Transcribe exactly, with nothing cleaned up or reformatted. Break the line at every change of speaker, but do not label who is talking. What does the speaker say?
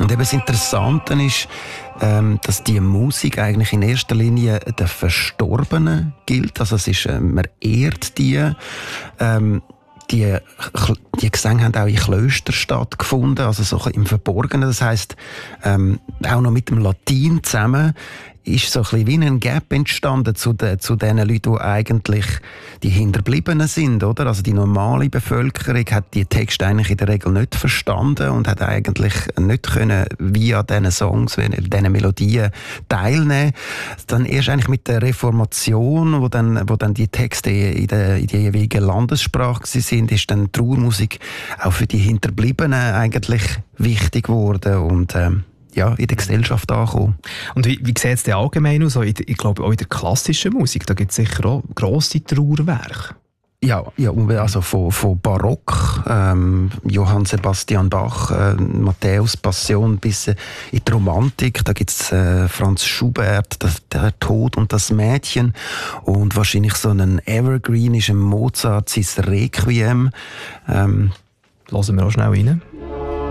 Und eben das Interessante ist, ähm, dass die Musik eigentlich in erster Linie den Verstorbenen gilt. Also es ist, äh, man ehrt die. Ähm, Die, die Gesänge haben auch in Klöstern stattgefunden, also so im Verborgenen. Das heisst, ähm, auch noch mit dem Latein zusammen ist so ein bisschen wie ein Gap entstanden zu den, zu den Leuten, die eigentlich die Hinterbliebenen sind, oder? Also die normale Bevölkerung hat die Texte eigentlich in der Regel nicht verstanden und hat eigentlich nicht können via diesen Songs, diesen Melodien teilnehmen. Dann erst eigentlich mit der Reformation, wo dann, wo dann die Texte in der, in der jeweiligen Landessprache sind, ist dann die Trauermusik auch für die Hinterbliebenen eigentlich wichtig geworden und ähm, ja, in der Gesellschaft ankommen.
Und wie, wie sieht es denn allgemein aus? Ich, ich glaube, auch in der klassischen Musik, da gibt es sicher auch grosse Trauerwerke.
Ja, ja, also von, von Barock, ähm, Johann Sebastian Bach, äh, Matthäus Passion bis äh, in die Romantik. Da gibt's äh, Franz Schubert, das, der Tod und das Mädchen. Und wahrscheinlich so ein Evergreen ist ein Mozart, sein Requiem. Ähm,
Hören wir auch schnell rein.